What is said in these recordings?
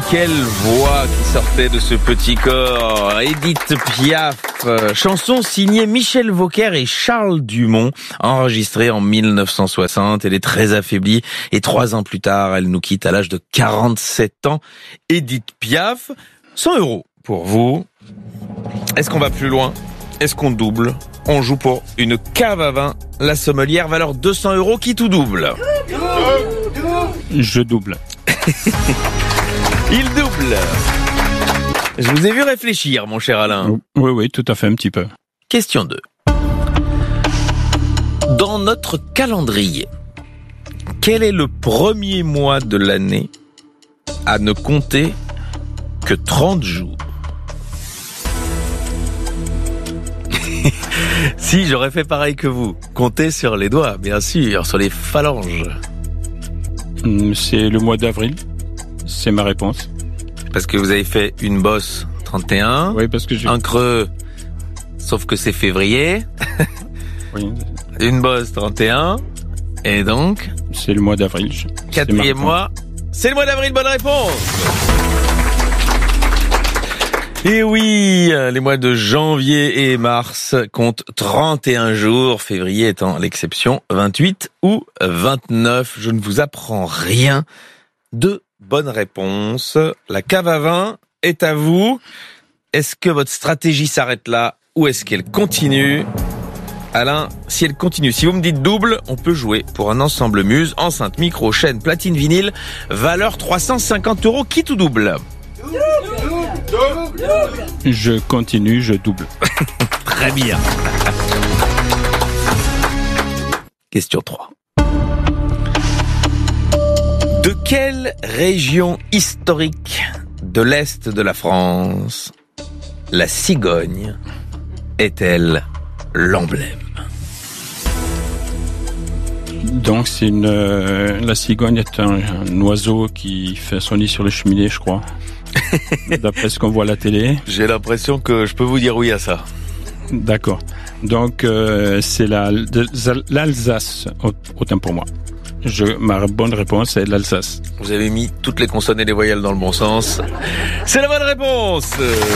quelle voix qui sortait de ce petit corps. Édith Piaf, chanson signée Michel Vauquer et Charles Dumont, enregistrée en 1960. Elle est très affaiblie et 3 ans plus tard, elle nous quitte à l'âge de 47 ans. Édith Piaf, 100 € pour vous. Est-ce qu'on va plus loin ? Est-ce qu'on double ? On joue pour une cave à vin, la sommelière, valeur 200 €, qui tout double ? Je double. Il double. Je vous ai vu réfléchir, mon cher Alain. Oui, tout à fait, un petit peu. Question 2. Dans notre calendrier, quel est le premier mois de l'année à ne compter que 30 jours ? Si, j'aurais fait pareil que vous. Comptez sur les doigts, bien sûr, sur les phalanges. C'est le mois d'avril. C'est ma réponse. Parce que vous avez fait une bosse 31. Oui, parce que un creux, sauf que c'est février. Oui. Une bosse 31. Et donc c'est le mois d'avril. 4e mois. C'est le mois d'avril, bonne réponse. Et oui, les mois de janvier et mars comptent 31 jours, février étant l'exception, 28 ou 29. Je ne vous apprends rien. 2 bonnes réponses. La cave à vin est à vous. Est-ce que votre stratégie s'arrête là ou est-ce qu'elle continue ? Alain, si elle continue, si vous me dites double, on peut jouer pour un ensemble Muse, enceinte, micro, chaîne, platine, vinyle, valeur 350 €, qui tout double ? Je continue, je double. Très bien. Question 3. De quelle région historique de l'Est de la France la cigogne est-elle l'emblème ? Donc la cigogne est un oiseau qui fait son nid sur les cheminées, je crois. D'après ce qu'on voit à la télé. J'ai l'impression que je peux vous dire oui à ça. D'accord. Donc c'est l'Alsace, autant pour moi. Ma bonne réponse est l'Alsace. Vous avez mis toutes les consonnes et les voyelles dans le bon sens. C'est la bonne réponse.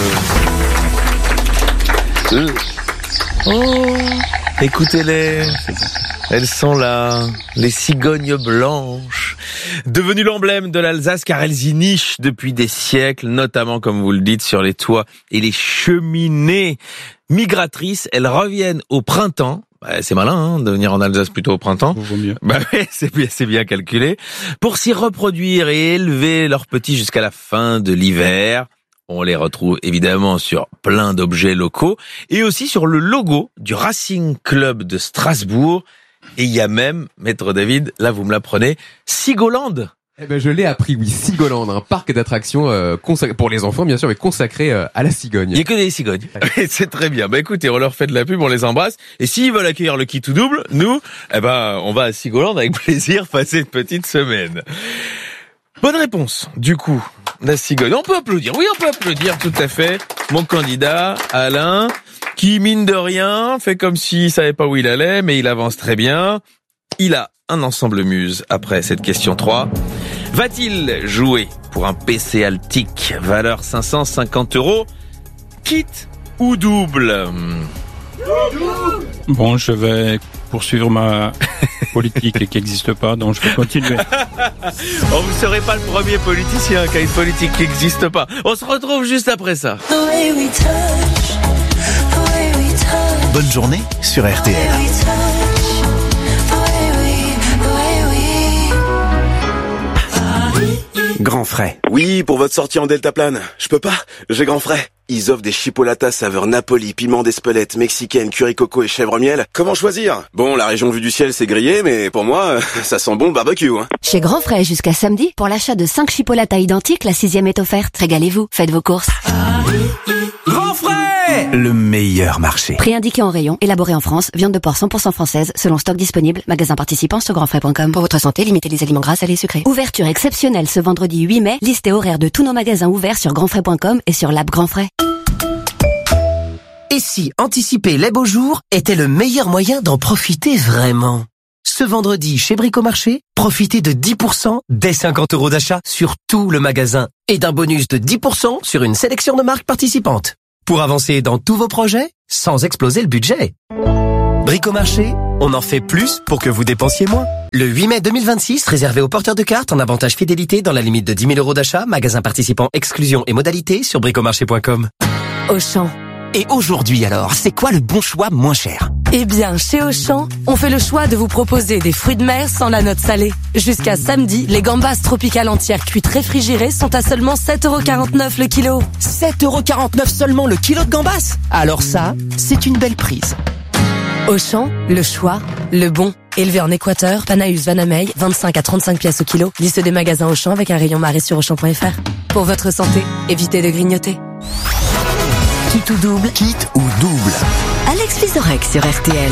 Oh, écoutez-les. Elles sont là, les cigognes blanches, devenues l'emblème de l'Alsace car elles y nichent depuis des siècles, notamment, comme vous le dites, sur les toits et les cheminées. Migratrices, elles reviennent au printemps. C'est malin de venir en Alsace plutôt au printemps. Vaut mieux. Oui, c'est bien calculé. Pour s'y reproduire et élever leurs petits jusqu'à la fin de l'hiver. On les retrouve évidemment sur plein d'objets locaux et aussi sur le logo du Racing Club de Strasbourg. Et il y a même, Maître David, là vous me l'apprenez, Sigoland. Eh ben je l'ai appris, oui, Sigoland, un parc d'attractions pour les enfants bien sûr, mais consacré à la cigogne. Il y a que des cigognes. C'est très bien. Écoutez, on leur fait de la pub, on les embrasse. Et s'ils veulent accueillir le qui tout double, nous, on va à Sigoland avec plaisir passer une petite semaine. Bonne réponse, du coup, la cigogne. On peut applaudir, oui, on peut applaudir, tout à fait. Mon candidat, Alain, qui, mine de rien, fait comme s'il savait pas où il allait, mais il avance très bien. Il a un ensemble Muse après cette question 3. Va-t-il jouer pour un PC Altic, valeur 550 €, kit ou double ? Bon, je vais poursuivre ma politique qui n'existe pas, donc je vais continuer. Oh, vous ne serez pas le premier politicien qui a une politique qui n'existe pas. On se retrouve juste après ça. Bonne journée sur RTL. Grand Frais. Oui, pour votre sortie en deltaplane. Je peux pas, j'ai Grand Frais. Ils offrent des chipolatas saveur Napoli, piment d'Espelette, mexicaine, curry coco et chèvre miel. Comment choisir ? Bon, la région vue du ciel c'est grillé, mais pour moi, ça sent bon le barbecue. Chez Grand Frais jusqu'à samedi, pour l'achat de 5 chipolatas identiques, la 6e est offerte. Régalez-vous, faites vos courses. Grand Frais, le meilleur marché. Prix indiqué en rayon, élaboré en France, viande de porc 100% française, selon stock disponible, magasin participant sur grandfrais.com. Pour votre santé, limitez les aliments gras, salés et sucrés. Ouverture exceptionnelle ce vendredi 8 mai, liste et horaire de tous nos magasins ouverts sur grandfrais.com et sur l'app Grand Frais. Et si anticiper les beaux jours était le meilleur moyen d'en profiter vraiment ? Ce vendredi, chez Bricomarché, profitez de 10% dès 50 € d'achat sur tout le magasin et d'un bonus de 10% sur une sélection de marques participantes. Pour avancer dans tous vos projets, sans exploser le budget. Bricomarché, on en fait plus pour que vous dépensiez moins. Le 8 mai 2026, réservé aux porteurs de cartes en avantage fidélité dans la limite de 10 000 € d'achat, magasin participant, exclusion et modalités sur bricomarché.com. Auchan. Et aujourd'hui alors, c'est quoi le bon choix moins cher ? Eh bien, chez Auchan, on fait le choix de vous proposer des fruits de mer sans la note salée. Jusqu'à samedi, les gambas tropicales entières cuites réfrigérées sont à seulement 7,49 € le kilo. 7,49 € seulement le kilo de gambas ? Alors ça, c'est une belle prise. Auchan, le choix, le bon. Élevé en Équateur, Panaus Vanamey, 25 à 35 pièces au kilo. Liste des magasins Auchan avec un rayon marée sur Auchan.fr. Pour votre santé, évitez de grignoter. Quitte ou double ? Quitte ou double. Alex Vizorek sur RTL.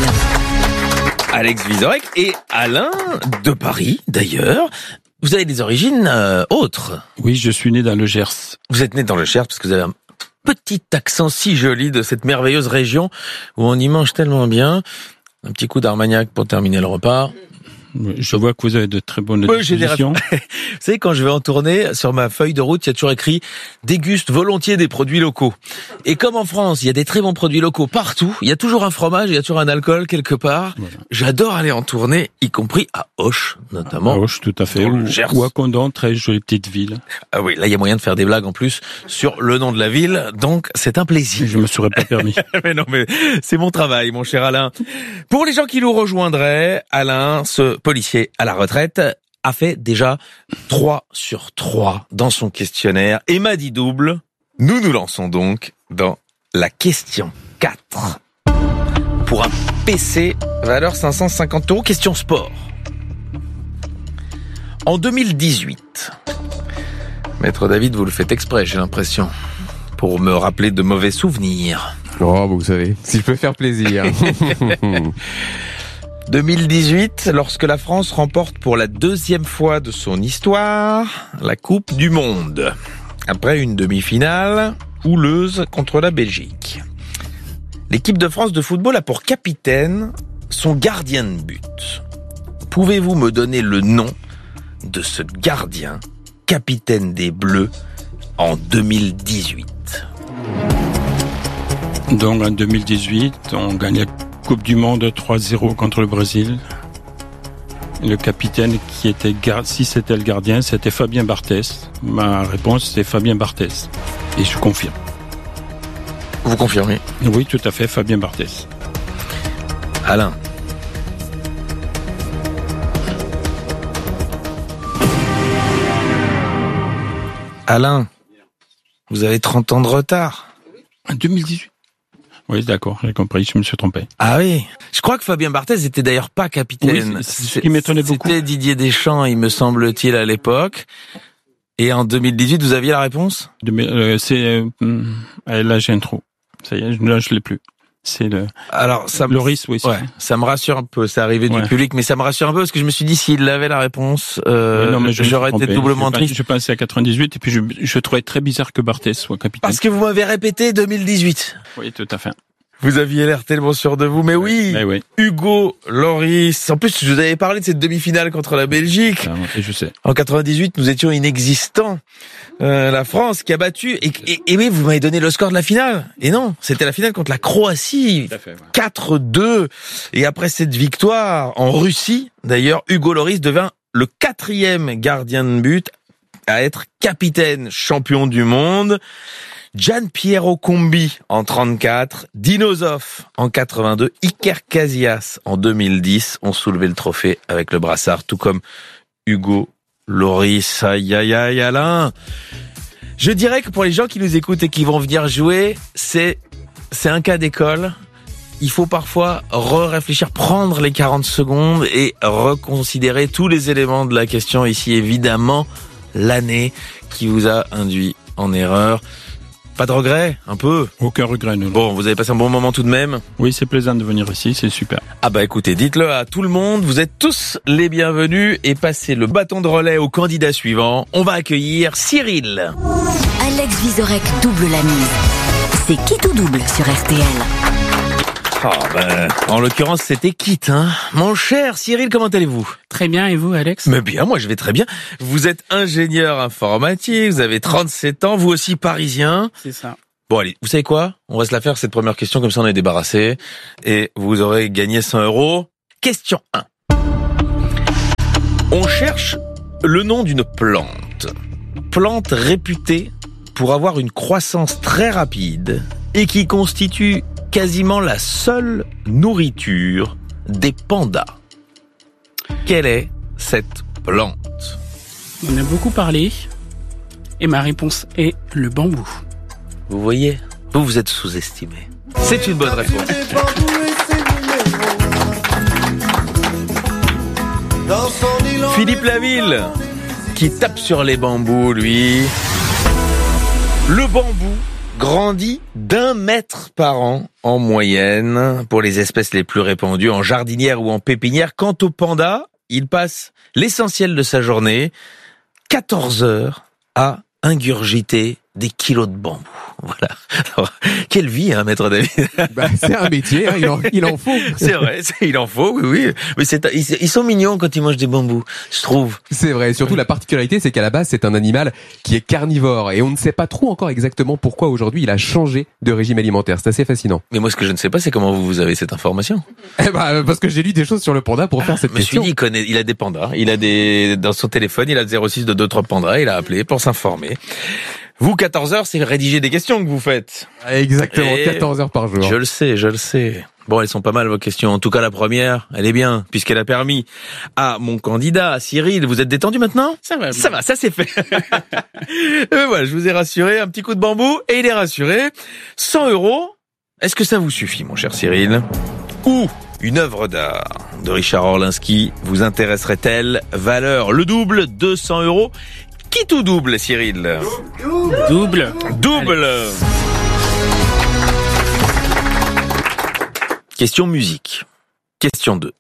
Alex Vizorek et Alain de Paris, d'ailleurs. Vous avez des origines autres. Oui, je suis né dans le Gers. Vous êtes né dans le Gers parce que vous avez un petit accent si joli de cette merveilleuse région où on y mange tellement bien. Un petit coup d'Armagnac pour terminer le repas. Je vois que vous avez de très bonnes J'ai des dispositions. Vous savez, quand je vais en tournée, sur ma feuille de route, il y a toujours écrit « Déguste volontiers des produits locaux ». Et comme en France, il y a des très bons produits locaux partout, il y a toujours un fromage, il y a toujours un alcool quelque part. Voilà. J'adore aller en tournée, y compris à Auch, notamment. À Auch, tout à fait. Dans le Gers. Ou à Condon, très jolie petite ville. Ah oui, là, il y a moyen de faire des blagues en plus sur le nom de la ville, donc c'est un plaisir. Je me serais pas permis. Mais non, mais c'est mon travail, mon cher Alain. Pour les gens qui nous rejoindraient, Alain, ce policier à la retraite, a fait déjà 3 sur 3 dans son questionnaire et m'a dit double. Nous nous lançons donc dans la question 4. Pour un PC, valeur 550 €, question sport. En 2018, Maître David, vous le faites exprès, j'ai l'impression, pour me rappeler de mauvais souvenirs. Oh, vous savez, si je peux faire plaisir. 2018, lorsque la France remporte pour la 2e fois de son histoire la Coupe du Monde, après une demi-finale houleuse contre la Belgique. L'équipe de France de football a pour capitaine son gardien de but. Pouvez-vous me donner le nom de ce gardien, capitaine des Bleus, en 2018 ? Donc en 2018, on gagne la Coupe du Monde 3-0 contre le Brésil. Le capitaine qui était, si c'était le gardien, c'était Fabien Barthez. Ma réponse, c'est Fabien Barthez. Et je confirme. Vous confirmez ? Oui, tout à fait, Fabien Barthez. Alain. Alain, vous avez 30 ans de retard. En 2018 ? Oui, d'accord, j'ai compris, je me suis trompé. Ah oui. Je crois que Fabien Barthez était d'ailleurs pas capitaine. Oui, c'est ce qui m'étonnait beaucoup. C'était Didier Deschamps, il me semble-t-il, à l'époque. Et en 2018, vous aviez la réponse ? Là, j'ai un trou. Ça y est, là, je l'ai plus. C'est le. Alors, ça. Loris, oui. Ouais, ça me rassure un peu. C'est arrivé du public, mais ça me rassure un peu parce que je me suis dit s'il avait la réponse, non, mais j'aurais été doublement triste. Je pensais à 98 et puis je trouvais très bizarre que Barthez soit capitaine. Parce que vous m'avez répété 2018. Oui, tout à fait. Vous aviez l'air tellement sûr de vous, mais oui. Mais oui. Hugo Lloris. En plus, je vous avais parlé de cette demi-finale contre la Belgique. Et je sais. En 98, nous étions inexistants. La France qui a battu. Et oui, vous m'avez donné le score de la finale. Et non, c'était la finale contre la Croatie. Tout à fait, ouais. 4-2. Et après cette victoire en Russie, d'ailleurs, Hugo Lloris devint le 4e gardien de but à être capitaine champion du monde. Gian Piero Combi en 34, Dino Zoff en 82, Iker Casillas en 2010 ont soulevé le trophée avec le brassard, tout comme Hugo Lloris. Aïe aïe aïe Alain. Je dirais que pour les gens qui nous écoutent et qui vont venir jouer, c'est un cas d'école. Il faut parfois réfléchir, prendre les 40 secondes et reconsidérer tous les éléments de la question. Ici, évidemment, l'année qui vous a induit en erreur. Pas de regret, un peu? Aucun regret, non. Bon, vous avez passé un bon moment tout de même? Oui, c'est plaisant de venir ici, c'est super. Ah bah écoutez, dites-le à tout le monde, vous êtes tous les bienvenus et passez le bâton de relais au candidat suivant. On va accueillir Cyril. Alex Vizorek double la mise. C'est qui tout double sur RTL. En l'occurrence, c'était quitte, hein. Mon cher Cyril, comment allez-vous? Très bien, et vous, Alex? Mais bien, moi je vais très bien. Vous êtes ingénieur informatique, vous avez 37 ans, vous aussi parisien. C'est ça. Bon allez, vous savez quoi? On va se la faire cette première question, comme ça on est débarrassé. Et vous aurez gagné 100 €. Question 1. On cherche le nom d'une plante. Plante réputée pour avoir une croissance très rapide et qui constitue quasiment la seule nourriture des pandas. Quelle est cette plante? On a beaucoup parlé, et ma réponse est le bambou. Vous voyez, vous êtes sous-estimé. C'est une bonne réponse. Philippe Laville, qui tape sur les bambous, lui. Le bambou grandit d'1 mètre par an en moyenne pour les espèces les plus répandues en jardinière ou en pépinière. Quant au panda, il passe l'essentiel de sa journée, 14 heures, à ingurgiter des kilos de bambou. Voilà. Alors, quelle vie, hein, maître David. C'est un métier, hein, il en faut. C'est vrai, il en faut, oui. Mais ils sont mignons quand ils mangent des bambous, je trouve. C'est vrai. Surtout, la particularité, c'est qu'à la base, c'est un animal qui est carnivore. Et on ne sait pas trop encore exactement pourquoi aujourd'hui il a changé de régime alimentaire. C'est assez fascinant. Mais moi, ce que je ne sais pas, c'est comment vous avez cette information. Parce que j'ai lu des choses sur le panda pour faire cette question. Je me suis dit, il a des pandas. Dans son téléphone, il a 06 de 2-3 pandas. Il a appelé pour s'informer. Vous, 14 heures, c'est rédiger des questions que vous faites. Exactement, 14 heures par jour. Je le sais. Bon, elles sont pas mal, vos questions. En tout cas, la première, elle est bien, puisqu'elle a permis à mon candidat, Cyril, vous êtes détendu maintenant? Ça va, ça c'est fait. Voilà, je vous ai rassuré, un petit coup de bambou, et il est rassuré. 100 €, est-ce que ça vous suffit, mon cher Cyril? Ou une œuvre d'art de Richard Orlinski vous intéresserait-elle? Valeur le double, 200 €. Qui tout double, Cyril? Double. Allez. Question musique. Question 2.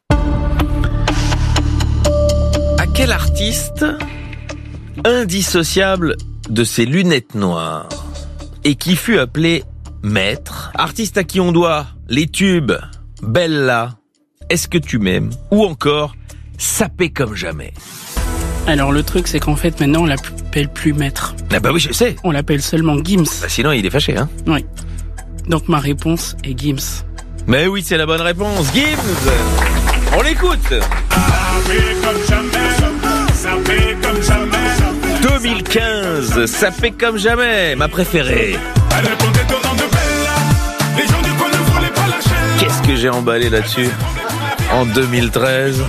À quel artiste, indissociable de ses lunettes noires, et qui fut appelé Maître, artiste à qui on doit les tubes Bella, Est-ce que tu m'aimes, ou encore Sapé comme jamais? Alors le truc, c'est qu'en fait maintenant on l'appelle plus Maître. Ah bah oui, je sais. On l'appelle seulement Gims. Bah sinon il est fâché, hein. Oui. Donc ma réponse est Gims. Mais oui, c'est la bonne réponse. Gims. On l'écoute. 2015, Sapé comme jamais, ma préférée. Qu'est-ce que j'ai emballé là-dessus en 2013.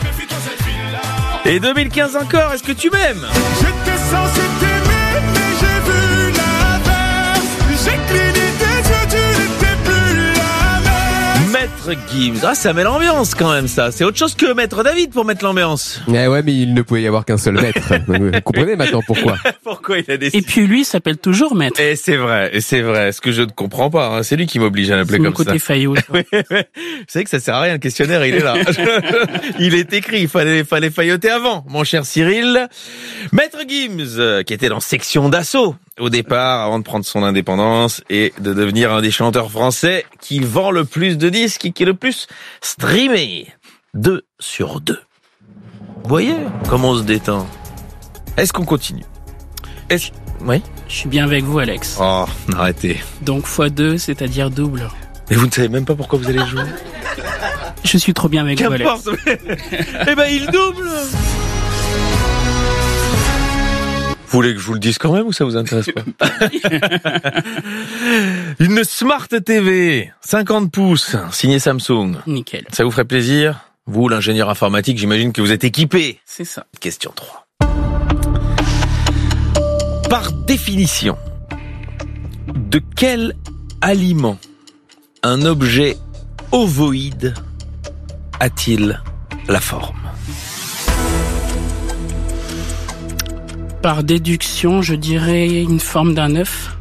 Et 2015 encore, est-ce que tu m'aimes? J'étais censé t'aimer, mais j'ai vu l'inverse. J'ai cligné tes yeux, tu n'étais plus la même. Maître Gims, ça met l'ambiance quand même, ça. C'est autre chose que Maître David pour mettre l'ambiance. Ouais, mais il ne pouvait y avoir qu'un seul maître. Vous comprenez maintenant pourquoi? Pourquoi il a décidé? Et puis lui s'appelle toujours Maître. Et c'est vrai. Ce que je ne comprends pas, hein. C'est lui qui m'oblige à l'appeler comme ça. Côté Fayot. Oui. Vous savez que ça sert à rien, le questionnaire, il est là. Il est écrit, il fallait failloter avant, mon cher Cyril. Maître Gims, qui était dans Section d'Assaut au départ, avant de prendre son indépendance et de devenir un des chanteurs français qui vend le plus de disques et qui est le plus streamé. 2 sur 2. Vous voyez comment on se détend? Est-ce qu'on continue? Oui? Je suis bien avec vous, Alex. Oh, arrêtez. Donc x2, c'est-à-dire double. Mais vous ne savez même pas pourquoi vous allez jouer? Je suis trop bien avec vous, Alex. Eh ben, il double. Vous voulez que je vous le dise quand même ou ça vous intéresse pas? Une Smart TV, 50 pouces, signée Samsung. Nickel. Ça vous ferait plaisir? Vous, l'ingénieur informatique, j'imagine que vous êtes équipé. C'est ça. Question 3. Par définition, de quel aliment un objet ovoïde a-t-il la forme? Par déduction, je dirais une forme d'un œuf.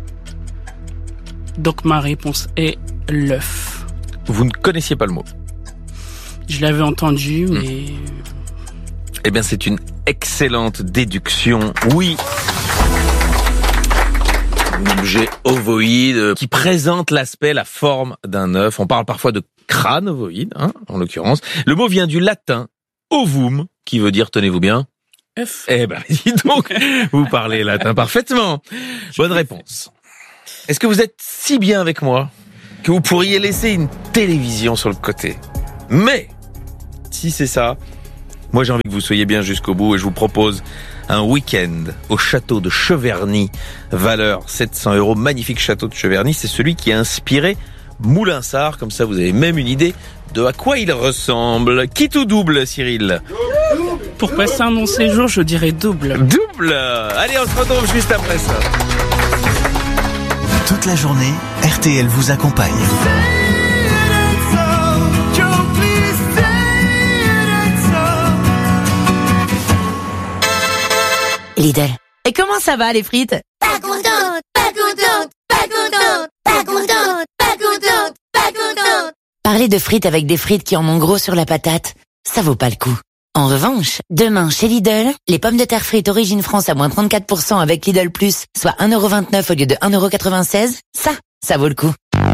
Donc ma réponse est l'œuf. Vous ne connaissiez pas le mot? Je l'avais entendu, mais... Eh bien, c'est une excellente déduction. Oui. un objet ovoïde qui présente l'aspect, la forme d'un œuf. On parle parfois de crâne ovoïde, en l'occurrence. Le mot vient du latin ovum, qui veut dire, tenez-vous bien, œuf. Eh ben, dis donc, vous parlez latin parfaitement. Bonne réponse. Est-ce que vous êtes si bien avec moi que vous pourriez laisser une télévision sur le côté? Mais, si c'est ça, moi j'ai envie que vous soyez bien jusqu'au bout et je vous propose un week-end au château de Cheverny, valeur 700 €. Magnifique château de Cheverny, c'est celui qui a inspiré Moulinsart. Comme ça, vous avez même une idée de à quoi il ressemble. Quitte ou double, Cyril? Pour passer un bon séjour, je dirais double. Double. Allez, on se retrouve juste après ça. Toute la journée, RTL vous accompagne. Lidl. Et comment ça va les frites? Pas contente, pas contente, pas contente, pas contente, pas contente, pas contente. Parler de frites avec des frites qui en ont gros sur la patate, ça vaut pas le coup. En revanche, demain chez Lidl, les pommes de terre frites Origine France à moins 34% avec Lidl Plus, soit 1,29 € au lieu de 1,96 €, ça vaut le coup.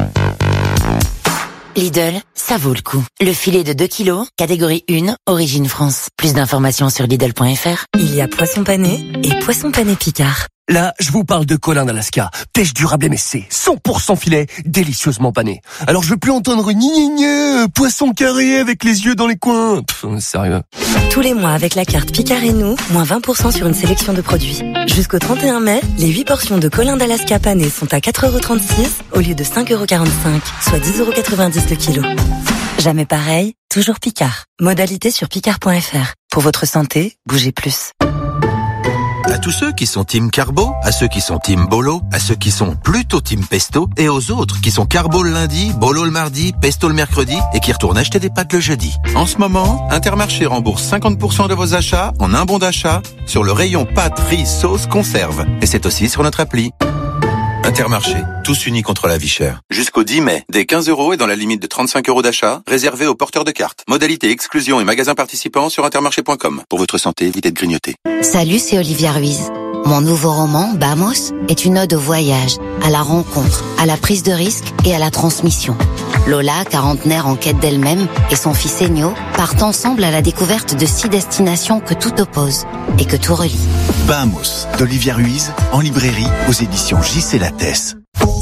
Lidl, ça vaut le coup. Le filet de 2 kilos, catégorie 1, Origine France. Plus d'informations sur Lidl.fr. Il y a poisson pané et poisson pané Picard. Là, je vous parle de Colin d'Alaska. Pêche durable MSC, 100% filet, délicieusement pané. Alors je veux plus entendre poisson carré avec les yeux dans les coins. Sérieux. Tous les mois avec la carte Picard et nous, moins 20% sur une sélection de produits. Jusqu'au 31 mai, les 8 portions de Colin d'Alaska pané sont à 4,36 € au lieu de 5,45 €, soit 10,90 € le kilo. Jamais pareil, toujours Picard. Modalité sur picard.fr. Pour votre santé, bougez plus. À tous ceux qui sont team carbo, à ceux qui sont team bolo, à ceux qui sont plutôt team pesto, et aux autres qui sont carbo le lundi, bolo le mardi, pesto le mercredi, et qui retournent acheter des pâtes le jeudi. En ce moment, Intermarché rembourse 50% de vos achats en un bon d'achat sur le rayon pâtes, riz, sauce, conserve. Et c'est aussi sur notre appli. Intermarché, tous unis contre la vie chère. Jusqu'au 10 mai, dès 15 € et dans la limite de 35 € d'achat, réservé aux porteurs de cartes. Modalité exclusion et magasins participants sur intermarché.com. Pour votre santé, évitez de grignoter. Salut, c'est Olivia Ruiz. Mon nouveau roman, Bamos, est une ode au voyage, à la rencontre, à la prise de risque et à la transmission. Lola, quarantenaire en quête d'elle-même, et son fils Ennio partent ensemble à la découverte de 6 destinations que tout oppose et que tout relie. Bamos, d'Olivia Ruiz, en librairie aux éditions J.C. Lattès.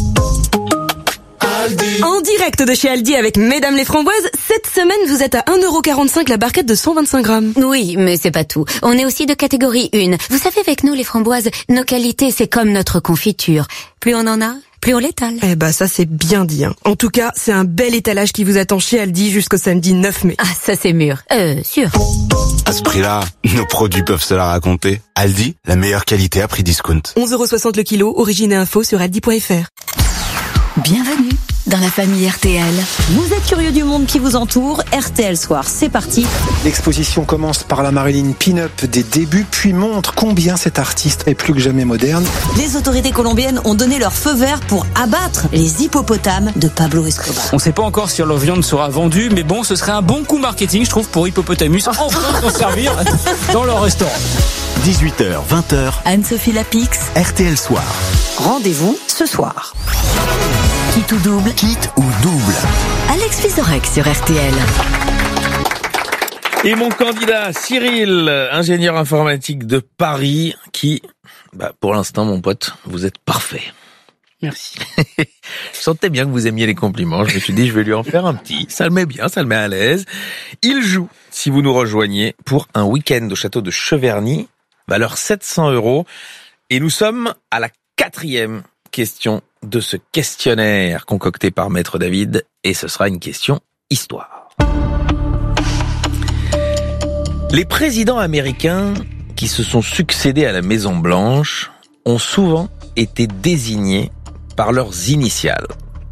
En direct de chez Aldi avec Mesdames les Framboises, cette semaine vous êtes à 1,45 € la barquette de 125 grammes. Oui, mais c'est pas tout. On est aussi de catégorie 1. Vous savez, avec nous les framboises, nos qualités, c'est comme notre confiture. Plus on en a, plus on l'étale. Eh bah ça c'est bien dit. En tout cas, c'est un bel étalage qui vous attend chez Aldi jusqu'au samedi 9 mai. Ah, ça c'est mûr. Sûr. À ce prix-là, nos produits peuvent se la raconter. Aldi, la meilleure qualité à prix discount. 11,60 € le kilo, origine et info sur aldi.fr. Bienvenue dans la famille RTL. Vous êtes curieux du monde qui vous entoure, RTL Soir, c'est parti. L'exposition commence par la Marilyn Pin-Up des débuts, puis montre combien cet artiste est plus que jamais moderne. Les autorités colombiennes ont donné leur feu vert pour abattre les hippopotames de Pablo Escobar. On ne sait pas encore si leur viande sera vendue, mais bon, ce serait un bon coup marketing, je trouve, pour Hippopotamus, enfin s'en servir dans leur restaurant. 18h, 20h. Anne-Sophie Lapix. RTL Soir. Rendez-vous ce soir. Quitte ou double. Quitte ou double. Alex Vizorek sur RTL. Et mon candidat, Cyril, ingénieur informatique de Paris, qui, pour l'instant, mon pote, vous êtes parfait. Merci. Je sentais bien que vous aimiez les compliments. Je me suis dit, je vais lui en faire un petit. Ça le met bien, ça le met à l'aise. Il joue, si vous nous rejoignez, pour un week-end au château de Cheverny, valeur 700 €. Et nous sommes à la 4e question de ce questionnaire concocté par Maître David. Et ce sera une question histoire. Les présidents américains qui se sont succédés à la Maison Blanche ont souvent été désignés par leurs initiales.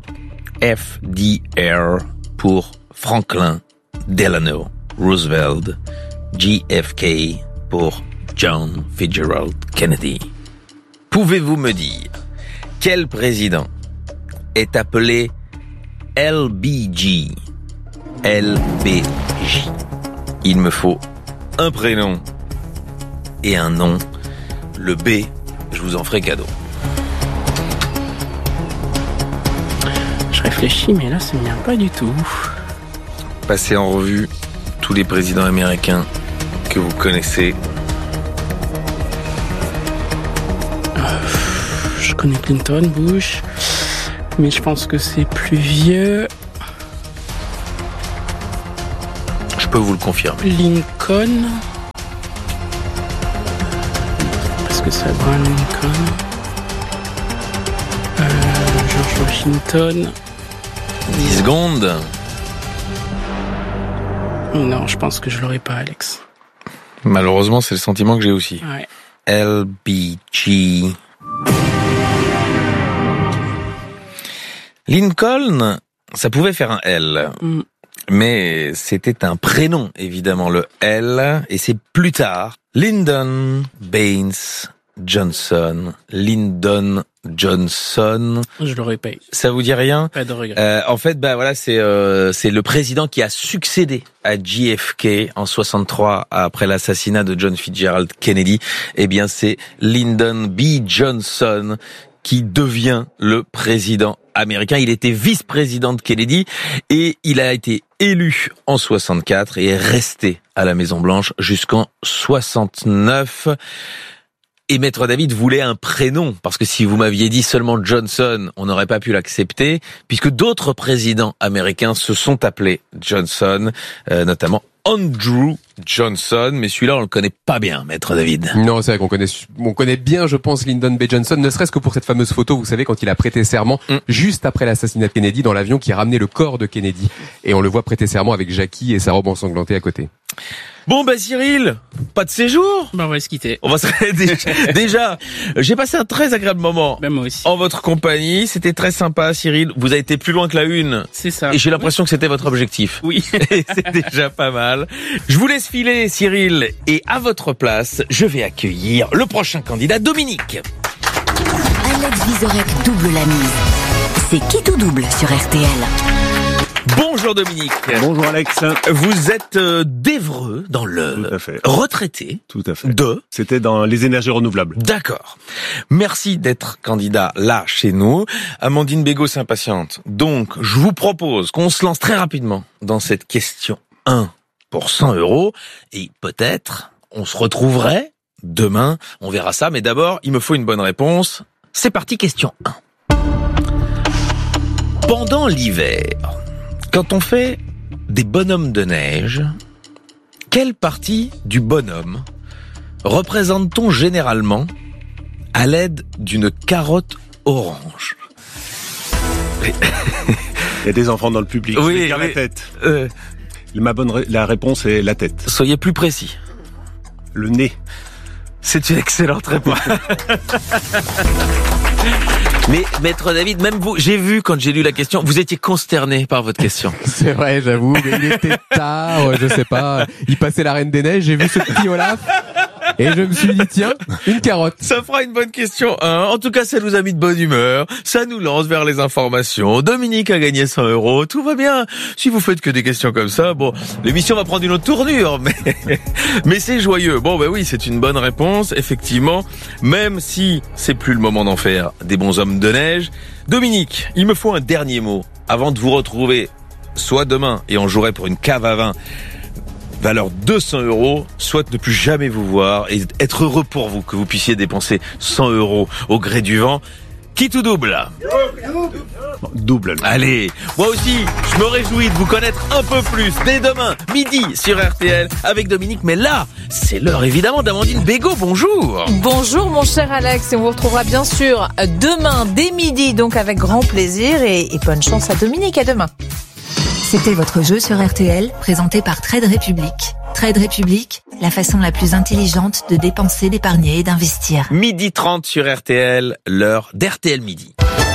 FDR pour Franklin Delano Roosevelt, JFK pour John Fitzgerald Kennedy. Pouvez-vous me dire quel président est appelé LBJ? LBJ. Il me faut un prénom et un nom. Le B, je vous en ferai cadeau. réfléchis, mais là, ça me vient pas du tout. Passez en revue tous les présidents américains que vous connaissez. Je connais Clinton, Bush, mais je pense que c'est plus vieux. Je peux vous le confirmer. Lincoln. Parce que c'est Abraham Lincoln. George Washington. 10 secondes. Non, je pense que je l'aurais pas, Alex. Malheureusement, c'est le sentiment que j'ai aussi. Ouais. LBG. Lincoln, ça pouvait faire un L. Mais c'était un prénom, évidemment, le L. Et c'est plus tard, Lyndon Baines Johnson. Lyndon Johnson. Je l'aurais pas eu. Ça vous dit rien? Pas de regret. En fait, voilà, c'est le président qui a succédé à JFK en 63 après l'assassinat de John Fitzgerald Kennedy. Eh bien, c'est Lyndon B. Johnson qui devient le président américain. Il était vice-président de Kennedy et il a été élu en 64 et est resté à la Maison-Blanche jusqu'en 69. Et Maître David voulait un prénom, parce que si vous m'aviez dit seulement Johnson, on n'aurait pas pu l'accepter, puisque d'autres présidents américains se sont appelés Johnson, notamment Andrew Johnson, mais celui-là on le connaît pas bien, Maître David. Non, c'est vrai qu'on connaît bien, je pense, Lyndon B. Johnson, ne serait-ce que pour cette fameuse photo, vous savez, quand il a prêté serment juste après l'assassinat de Kennedy dans l'avion qui ramenait le corps de Kennedy, et on le voit prêter serment avec Jackie et sa robe ensanglantée à côté. Bon Cyril, pas de séjour. On va se quitter. On va se déjà. J'ai passé un très agréable moment. Moi aussi. En votre compagnie, c'était très sympa, Cyril. Vous avez été plus loin que la une. C'est ça. Et j'ai l'impression que c'était votre objectif. Oui. C'est déjà pas mal. Je vous laisse filer, Cyril, et à votre place, je vais accueillir le prochain candidat, Dominique. Alex Vizorek double la mise. C'est qui tout double sur RTL. Bonjour Dominique. Bonjour Alex. Vous êtes d'Évreux, dans l'Eure. Tout à fait. Retraité. Tout à fait. De. C'était dans les énergies renouvelables. D'accord. Merci d'être candidat là chez nous. Amandine Bégaud s'impatiente. Donc, je vous propose qu'on se lance très rapidement dans cette question 1 pour 100 €. Et peut-être, on se retrouverait demain. On verra ça. Mais d'abord, il me faut une bonne réponse. C'est parti, question 1. Pendant l'hiver, quand on fait des bonhommes de neige, quelle partie du bonhomme représente-t-on généralement à l'aide d'une carotte orange? Il y a des enfants dans le public. Oui, Je vais dire la tête. La réponse est la tête. Soyez plus précis. Le nez. C'est une excellente réponse. Mais Maître David, même vous, j'ai vu quand j'ai lu la question, vous étiez consterné par votre question. C'est vrai, j'avoue, mais il était tard, je sais pas, il passait la Reine des Neiges, j'ai vu ce petit Olaf, et je me suis dit, tiens, une carotte. Ça fera une bonne question 1. En tout cas, ça nous a mis de bonne humeur, ça nous lance vers les informations. Dominique a gagné 100 €, tout va bien. Si vous faites que des questions comme ça, bon, l'émission va prendre une autre tournure, mais c'est joyeux. Bon, oui, c'est une bonne réponse, effectivement, même si c'est plus le moment d'en faire des bons hommes de neige. Dominique, il me faut un dernier mot avant de vous retrouver soit demain et on jouerait pour une cave à vin valeur 200 €, soit ne plus jamais vous voir et être heureux pour vous que vous puissiez dépenser 100 € au gré du vent. Qui tout double? Double. Allez, moi aussi, je me réjouis de vous connaître un peu plus dès demain, midi, sur RTL, avec Dominique. Mais là, c'est l'heure évidemment d'Amandine Bégaud. Bonjour. Bonjour mon cher Alex, et on vous retrouvera bien sûr demain dès midi, donc avec grand plaisir, et bonne chance à Dominique. À demain. C'était votre jeu sur RTL, présenté par Trade Republic. Trade Republic, la façon la plus intelligente de dépenser, d'épargner et d'investir. 12h30 sur RTL, l'heure d'RTL Midi.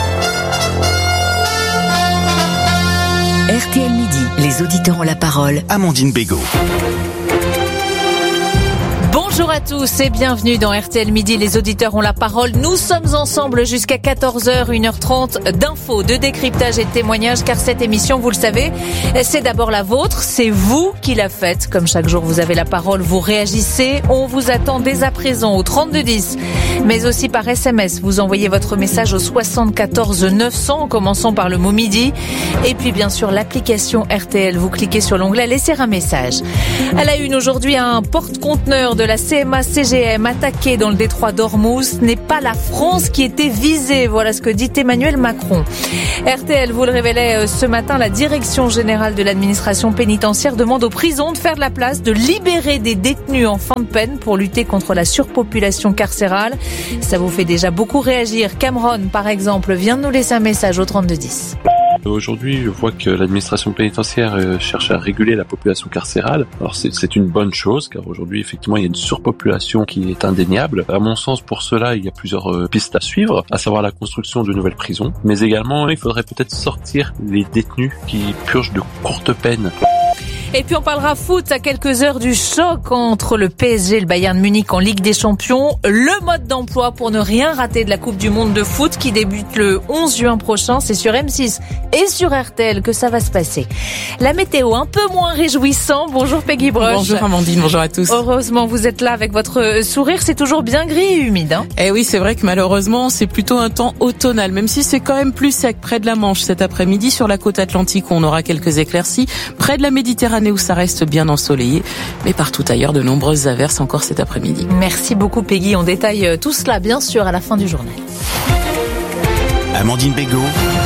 RTL Midi, les auditeurs ont la parole. Amandine Bégaud. Bonjour Bonjour à tous et bienvenue dans RTL Midi. Les auditeurs ont la parole. Nous sommes ensemble jusqu'à 14h, 1h30 d'infos, de décryptage et de témoignages, car cette émission, vous le savez, c'est d'abord la vôtre. C'est vous qui la faites. Comme chaque jour, vous avez la parole, vous réagissez. On vous attend dès à présent au 3210, mais aussi par SMS. Vous envoyez votre message au 74 900 en commençant par le mot midi. Et puis bien sûr, l'application RTL. Vous cliquez sur l'onglet laisser un message. À la une aujourd'hui, un porte-conteneur de la CMA-CGM attaqué dans le détroit d'Ormuz. Ce n'est pas la France qui était visée. Voilà ce que dit Emmanuel Macron. RTL vous le révélait ce matin, la direction générale de l'administration pénitentiaire demande aux prisons de faire de la place, de libérer des détenus en fin de peine pour lutter contre la surpopulation carcérale. Ça vous fait déjà beaucoup réagir. Cameron, par exemple, vient de nous laisser un message au 3210. Aujourd'hui, je vois que l'administration pénitentiaire cherche à réguler la population carcérale. Alors c'est une bonne chose, car aujourd'hui, effectivement, il y a une surpopulation qui est indéniable. À mon sens, pour cela, il y a plusieurs pistes à suivre, à savoir la construction de nouvelles prisons. Mais également, il faudrait peut-être sortir les détenus qui purgent de courtes peines. Et puis on parlera foot à quelques heures du choc entre le PSG et le Bayern Munich en Ligue des Champions. Le mode d'emploi pour ne rien rater de la Coupe du Monde de foot qui débute le 11 juin prochain. C'est sur M6 et sur RTL que ça va se passer. La météo un peu moins réjouissant. Bonjour Peggy Broche. Bonjour Amandine, bonjour à tous. Heureusement vous êtes là avec votre sourire. C'est toujours bien gris et humide. Eh oui, c'est vrai que malheureusement c'est plutôt un temps automnal. Même si c'est quand même plus sec près de la Manche cet après-midi. Sur la côte atlantique on aura quelques éclaircies. Près de la Méditerranée où ça reste bien ensoleillé, mais partout ailleurs de nombreuses averses encore cet après-midi. Merci beaucoup Peggy, on détaille tout cela bien sûr à la fin du journal. Amandine Bégaud.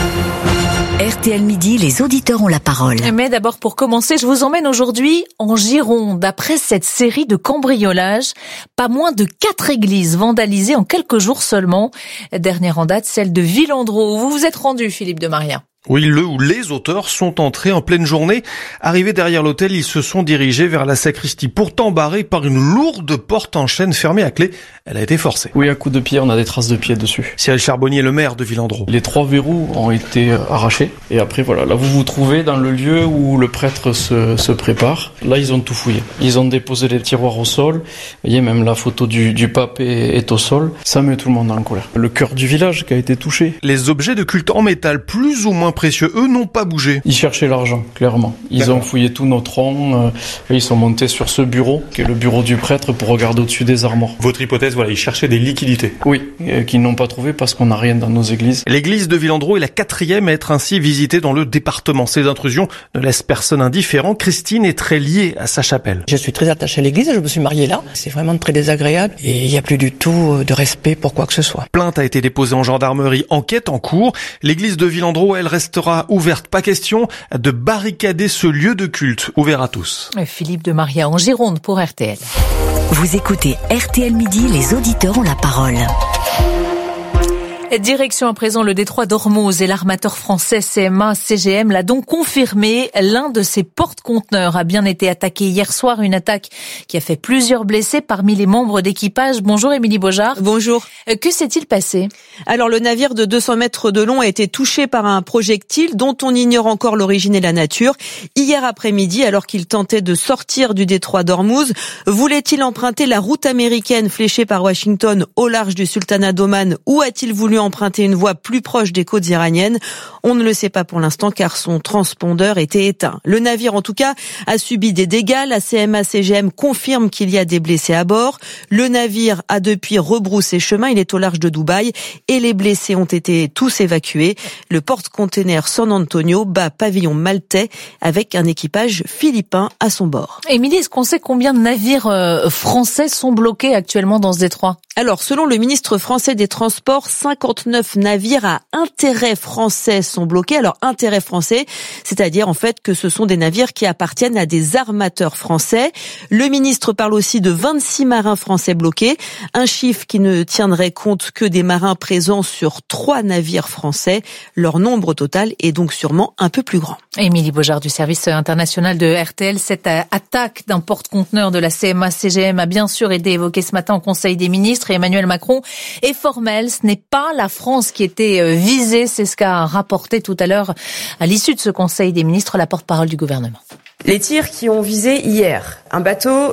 RTL Midi, les auditeurs ont la parole. Mais d'abord, pour commencer, je vous emmène aujourd'hui en Gironde. Après cette série de cambriolages, pas moins de 4 églises vandalisées en quelques jours seulement. Dernière en date, celle de Villandreau. Vous vous êtes rendu, Philippe de Maria. Oui, le ou les auteurs sont entrés en pleine journée. Arrivés derrière l'hôtel, ils se sont dirigés vers la sacristie, pourtant barrée par une lourde porte en chêne fermée à clé. Elle a été forcée. Oui, à coups de pied, on a des traces de pieds dessus. Cyril Charbonnier, le maire de Villandreau. Les 3 verrous ont été arrachés. Et après, voilà, là vous vous trouvez dans le lieu où le prêtre se prépare. Là, ils ont tout fouillé. Ils ont déposé les tiroirs au sol. Vous voyez, même la photo du pape est au sol. Ça met tout le monde en colère. Le cœur du village qui a été touché. Les objets de culte en métal, plus ou moins précieux, eux, n'ont pas bougé. Ils cherchaient l'argent, clairement. Ils ont fouillé tous nos troncs. Et ils sont montés sur ce bureau, qui est le bureau du prêtre, pour regarder au-dessus des armoires. Votre hypothèse, voilà, ils cherchaient des liquidités. Oui, qu'ils n'ont pas trouvé parce qu'on n'a rien dans nos églises. L'église de Villandreau est la 4e à être ainsi visitée dans le département. Ces intrusions ne laissent personne indifférent. Christine est très liée à sa chapelle. Je suis très attachée à l'église, je me suis mariée là. C'est vraiment très désagréable et il n'y a plus du tout de respect pour quoi que ce soit. Plainte a été déposée en gendarmerie, enquête en cours. L'église de Villandreau, elle restera ouverte. Pas question de barricader ce lieu de culte ouvert à tous. Philippe de Maria en Gironde pour RTL. Vous écoutez RTL Midi, les auditeurs ont la parole. Direction à présent le détroit d'Ormuz et l'armateur français CMA-CGM l'a donc confirmé. L'un de ses porte-conteneurs a bien été attaqué hier soir, une attaque qui a fait plusieurs blessés parmi les membres d'équipage. Bonjour Émilie Beaujard. Bonjour. Que s'est-il passé? Alors le navire de 200 mètres de long a été touché par un projectile dont on ignore encore l'origine et la nature. Hier après-midi, alors qu'il tentait de sortir du détroit d'Ormuz, voulait-il emprunter la route américaine fléchée par Washington au large du sultanat d'Oman ou a-t-il voulu emprunter une voie plus proche des côtes iraniennes? On ne le sait pas pour l'instant car son transpondeur était éteint. Le navire en tout cas a subi des dégâts. La CMA-CGM confirme qu'il y a des blessés à bord. Le navire a depuis rebroussé chemin. Il est au large de Dubaï et les blessés ont été tous évacués. Le porte-container San Antonio bat pavillon maltais avec un équipage philippin à son bord. Émilie, est-ce qu'on sait combien de navires français sont bloqués actuellement dans ce détroit? Alors, selon le ministre français des Transports, 59 navires à intérêt français sont bloqués. Alors, intérêt français, c'est-à-dire en fait que ce sont des navires qui appartiennent à des armateurs français. Le ministre parle aussi de 26 marins français bloqués, un chiffre qui ne tiendrait compte que des marins présents sur 3 navires français. Leur nombre total est donc sûrement un peu plus grand. Émilie Beaujard du service international de RTL, cette attaque d'un porte-conteneur de la CMA-CGM a bien sûr été évoquée ce matin au Conseil des ministres et Emmanuel Macron est formel. Ce n'est pas la France qui était visée, c'est ce qu'a rapporté tout à l'heure à l'issue de ce Conseil des ministres la porte-parole du gouvernement. Les tirs qui ont visé hier un bateau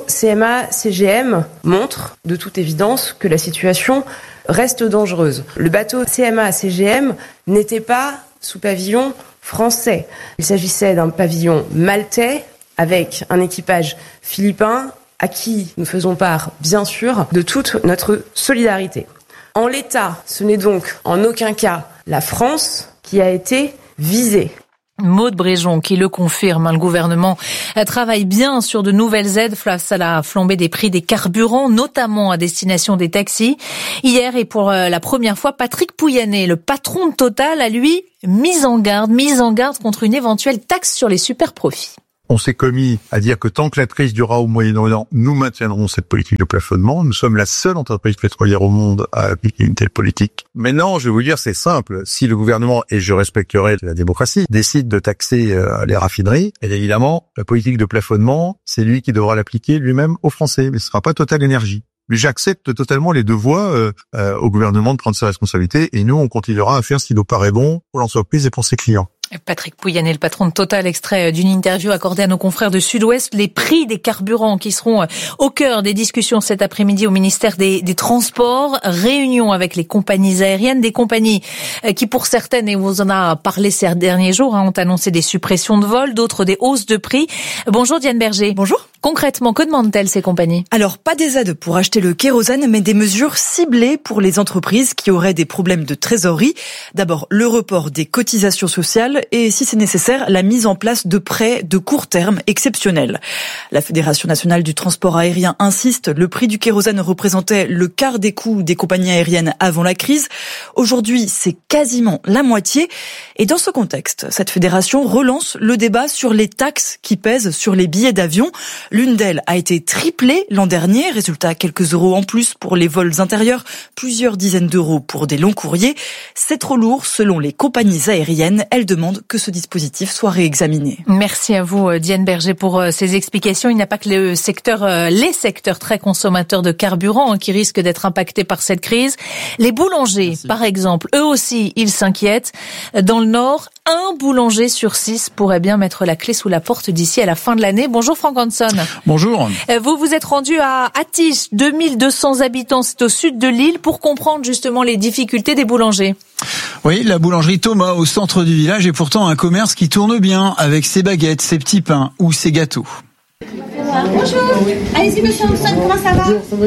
CMA-CGM montrent de toute évidence que la situation reste dangereuse. Le bateau CMA-CGM n'était pas sous pavillon français. Il s'agissait d'un pavillon maltais avec un équipage philippin à qui nous faisons part, bien sûr, de toute notre solidarité. En l'état, ce n'est donc en aucun cas la France qui a été visée. Maude Bréjon qui le confirme, le gouvernement travaille bien sur de nouvelles aides face à la flambée des prix des carburants, notamment à destination des taxis. Hier et pour la première fois, Patrick Pouyanné, le patron de Total, a lui mis en garde contre une éventuelle taxe sur les superprofits. On s'est commis à dire que tant que la crise durera au Moyen-Orient, nous maintiendrons cette politique de plafonnement. Nous sommes la seule entreprise pétrolière au monde à appliquer une telle politique. Maintenant, je vais vous dire, c'est simple. Si le gouvernement, et je respecterai la démocratie, décide de taxer les raffineries, et évidemment, la politique de plafonnement, c'est lui qui devra l'appliquer lui-même aux Français. Mais ce sera pas Total Énergie. Mais j'accepte totalement les deux voies au gouvernement de prendre ses responsabilités, et nous, on continuera à faire ce qui nous paraît bon pour l'entreprise et pour ses clients. Patrick Pouyanné, le patron de Total, extrait d'une interview accordée à nos confrères de Sud-Ouest. Les prix des carburants qui seront au cœur des discussions cet après-midi au ministère des Transports. Réunion avec les compagnies aériennes, des compagnies qui pour certaines, et on vous en a parlé ces derniers jours, ont annoncé des suppressions de vols, d'autres des hausses de prix. Bonjour Diane Berger. Bonjour. Concrètement, que demandent-elles ces compagnies ? Alors, pas des aides pour acheter le kérosène, mais des mesures ciblées pour les entreprises qui auraient des problèmes de trésorerie. D'abord, le report des cotisations sociales et, si c'est nécessaire, la mise en place de prêts de court terme exceptionnels. La Fédération nationale du transport aérien insiste, le prix du kérosène représentait le quart des coûts des compagnies aériennes avant la crise. Aujourd'hui, c'est quasiment la moitié. Et dans ce contexte, cette fédération relance le débat sur les taxes qui pèsent sur les billets d'avion. L'une d'elles a été triplée l'an dernier, résultat quelques euros en plus pour les vols intérieurs, plusieurs dizaines d'euros pour des longs courriers. C'est trop lourd selon les compagnies aériennes. Elles demandent que ce dispositif soit réexaminé. Merci à vous Diane Berger pour ces explications. Il n'y a pas que les secteurs très consommateurs de carburant qui risquent d'être impactés par cette crise. Les boulangers, par exemple, eux aussi, ils s'inquiètent. Dans le Nord, un boulanger sur 6 pourrait bien mettre la clé sous la porte d'ici à la fin de l'année. Bonjour Franck Hanson. Bonjour. Vous vous êtes rendu à Attiche, 2200 habitants, c'est au sud de l'île, pour comprendre justement les difficultés des boulangers. Oui, la boulangerie Thomas au centre du village est pourtant un commerce qui tourne bien avec ses baguettes, ses petits pains ou ses gâteaux. Bonjour. Allez-y monsieur Hanson, comment ça va?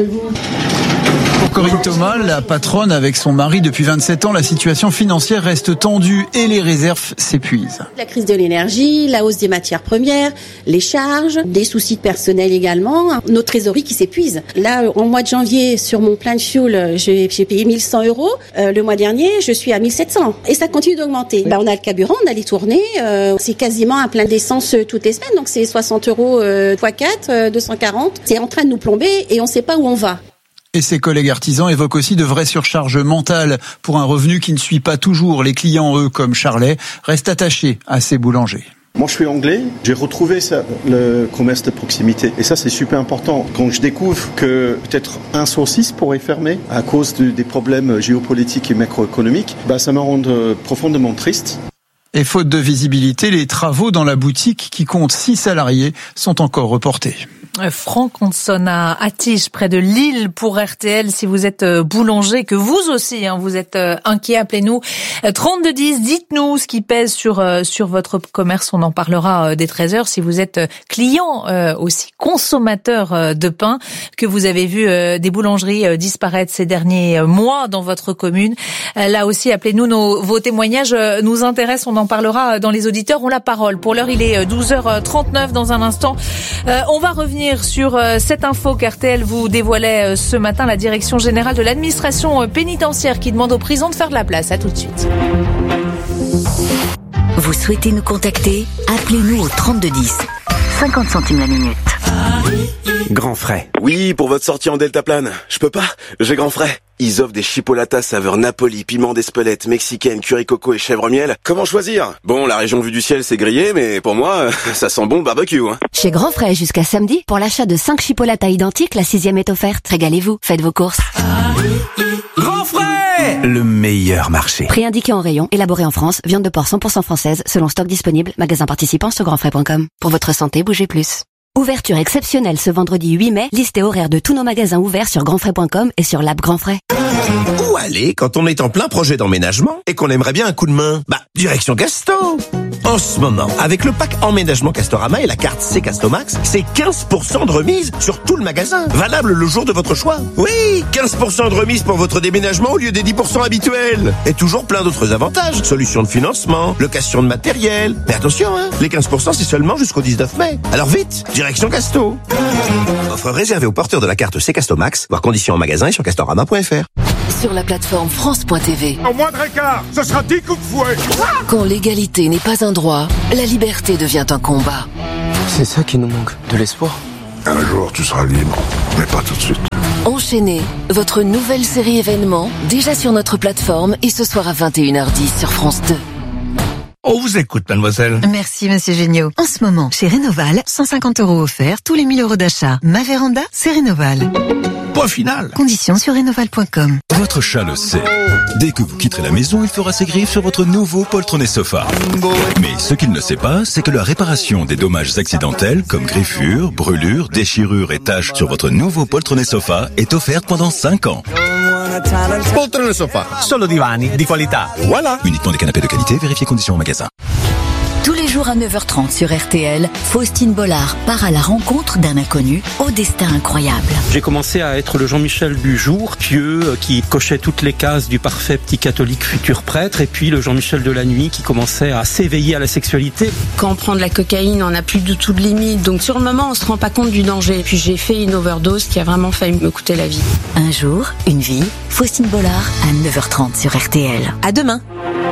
Pour Corinne Thomas, la patronne avec son mari depuis 27 ans, la situation financière reste tendue et les réserves s'épuisent. La crise de l'énergie, la hausse des matières premières, les charges, des soucis de personnel également, nos trésoreries qui s'épuisent. Là, en mois de janvier, sur mon plein de fioul, j'ai payé 1100 €. Le mois dernier, je suis à 1700. Et ça continue d'augmenter. On a le carburant, on a les tournées. C'est quasiment un plein d'essence toutes les semaines. Donc c'est 60 € x 4, 240. C'est en train de nous plomber et on ne sait pas où on va. Et ses collègues artisans évoquent aussi de vraies surcharges mentales pour un revenu qui ne suit pas toujours. Les clients, eux, comme Charlet, restent attachés à ces boulangers. Moi, je suis anglais. J'ai retrouvé ça, le commerce de proximité. Et ça, c'est super important. Quand je découvre que peut-être 1 sur 6 pourrait fermer à cause des problèmes géopolitiques et macroéconomiques, ça me rend profondément triste. Et faute de visibilité, les travaux dans la boutique, qui compte 6 salariés, sont encore reportés. Franck Hanson à Attiche, près de Lille, pour RTL. Si vous êtes boulanger, que vous aussi, vous êtes inquiet, appelez-nous 3210. Dites-nous ce qui pèse sur votre commerce. On en parlera dès 13h. Si vous êtes client aussi, consommateur de pain, que vous avez vu des boulangeries disparaître ces derniers mois dans votre commune, là aussi, appelez-nous. Vos témoignages nous intéressent. On en parlera dans les auditeurs ont la parole. Pour l'heure, il est 12h39. Dans un instant, on va revenir sur cette info qu'RTL vous dévoilait ce matin, la direction générale de l'administration pénitentiaire qui demande aux prisons de faire de la place. À tout de suite. Vous souhaitez nous contacter? Appelez-nous au 3210. 50 centimes la minute. Grand Frais. Oui, pour votre sortie en deltaplane. Je peux pas, j'ai Grand Frais. Ils offrent des chipolatas saveur Napoli, piment d'Espelette, mexicaine, curry coco et chèvre miel. Comment choisir? Bon, la région vue du ciel, c'est grillé, mais pour moi, ça sent bon le barbecue. Chez Grand Frais, jusqu'à samedi, pour l'achat de 5 chipolatas identiques, la 6e est offerte. Régalez-vous, faites vos courses. Grand Frais! le meilleur marché. Prix indiqué en rayon, élaboré en France, viande de porc 100% française, selon stock disponible, magasin participant sur grandfrais.com. Pour votre santé, bougez plus. Ouverture exceptionnelle ce vendredi 8 mai, liste et horaire de tous nos magasins ouverts sur grandfrais.com et sur l'app Grand Frais. Où aller quand on est en plein projet d'emménagement et qu'on aimerait bien un coup de main? Direction Casto. En ce moment, avec le pack emménagement Castorama et la carte C Castomax, c'est 15% de remise sur tout le magasin. Valable le jour de votre choix. Oui, 15% de remise pour votre déménagement au lieu des 10% habituels. Et toujours plein d'autres avantages. Solutions de financement, location de matériel. Mais attention, les 15% c'est seulement jusqu'au 19 mai. Alors vite, direction Casto. Offre réservée aux porteurs de la carte C Castomax, voir conditions en magasin et sur castorama.fr. Sur la plateforme France.tv. Au moindre écart, ce sera 10 coups de fouet. Quand l'égalité n'est pas un droit, la liberté devient un combat. C'est ça qui nous manque, de l'espoir. Un jour, tu seras libre, mais pas tout de suite. Enchaînez, votre nouvelle série événement, déjà sur notre plateforme et ce soir à 21h10 sur France 2. On vous écoute, mademoiselle. Merci, monsieur Géniaud. En ce moment, chez Rénoval, 150 € offerts tous les 1000 € d'achat. Ma véranda, c'est Rénoval. Point final. Conditions sur rénoval.com. Votre chat le sait. Dès que vous quitterez la maison, il fera ses griffes sur votre nouveau poltronnet sofa. Mais ce qu'il ne sait pas, c'est que la réparation des dommages accidentels, comme griffures, brûlures, déchirures et taches sur votre nouveau poltronnet sofa, est offerte pendant 5 ans. Poltrone sofa, solo divani di qualità. Voilà. Uniquement des canapés de qualité, vérifiez conditions au magasin. Tous les jours à 9h30 sur RTL, Faustine Bollard part à la rencontre d'un inconnu au destin incroyable. J'ai commencé à être le Jean-Michel du jour, pieux, qui cochait toutes les cases du parfait petit catholique futur prêtre, et puis le Jean-Michel de la nuit qui commençait à s'éveiller à la sexualité. Quand on prend de la cocaïne, on n'a plus du tout de limite, donc sur le moment on se rend pas compte du danger. Puis j'ai fait une overdose qui a vraiment failli me coûter la vie. Un jour, une vie, Faustine Bollard à 9h30 sur RTL. À demain.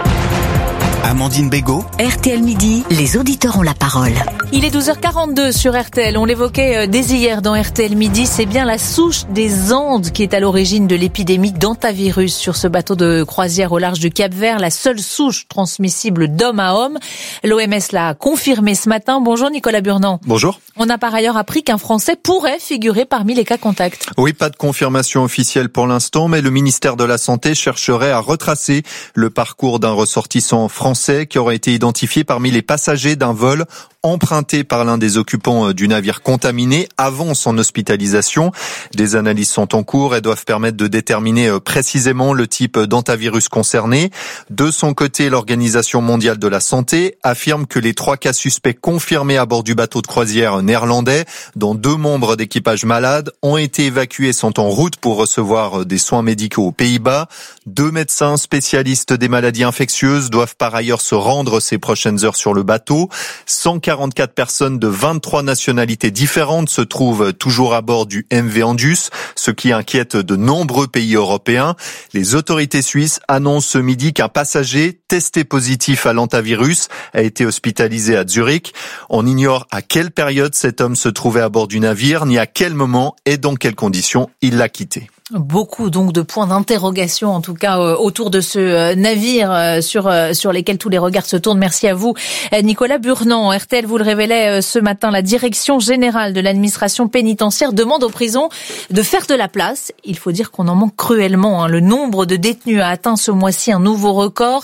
Amandine Bégaud. RTL Midi, les auditeurs ont la parole. Il est 12h42 sur RTL. On l'évoquait dès hier dans RTL Midi. C'est bien la souche des Andes qui est à l'origine de l'épidémie d'hantavirus sur ce bateau de croisière au large du Cap-Vert. La seule souche transmissible d'homme à homme. L'OMS l'a confirmé ce matin. Bonjour Nicolas Burnand. Bonjour. On a par ailleurs appris qu'un Français pourrait figurer parmi les cas contacts. Oui, pas de confirmation officielle pour l'instant, mais le ministère de la Santé chercherait à retracer le parcours d'un ressortissant français qui aurait été identifié parmi les passagers d'un vol emprunté par l'un des occupants du navire contaminé avant son hospitalisation. Des analyses sont en cours et doivent permettre de déterminer précisément le type d'hantavirus concerné. De son côté, l'Organisation mondiale de la santé affirme que les 3 cas suspects confirmés à bord du bateau de croisière néerlandais, dont 2 membres d'équipage malades, ont été évacués et sont en route pour recevoir des soins médicaux aux Pays-Bas. 2 médecins spécialistes des maladies infectieuses doivent par ailleurs se rendre ces prochaines heures sur le bateau. 144 personnes de 23 nationalités différentes se trouvent toujours à bord du MV Andus, ce qui inquiète de nombreux pays européens. Les autorités suisses annoncent ce midi qu'un passager testé positif à l'hantavirus a été hospitalisé à Zurich. On ignore à quelle période cet homme se trouvait à bord du navire, ni à quel moment et dans quelles conditions il l'a quitté. Beaucoup donc de points d'interrogation en tout cas autour de ce navire sur lesquels tous les regards se tournent. Merci à vous Nicolas Burnand. RTL vous le révélait ce matin, la direction générale de l'administration pénitentiaire demande aux prisons de faire de la place. Il faut dire qu'on en manque cruellement. Le nombre de détenus a atteint ce mois-ci un nouveau record.